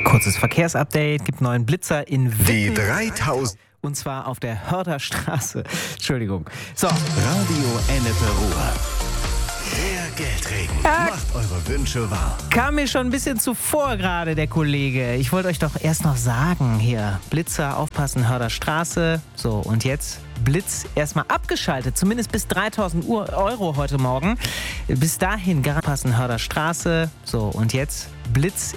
Kurzes Verkehrsupdate, gibt neuen Blitzer in Die Witten. 3000. Und zwar auf der Hörderstraße. Entschuldigung. So, Radio Ennepe Ruhr. Der Geldregen macht eure Wünsche wahr. kam mir schon ein bisschen zuvor gerade, der Kollege. Ich wollte euch doch erst noch sagen, hier, Blitzer, aufpassen, Hörderstraße. So, und jetzt Blitz erstmal abgeschaltet, zumindest bis 3.000 Euro heute Morgen. Bis dahin, passen, Hörderstraße. So, und jetzt Blitz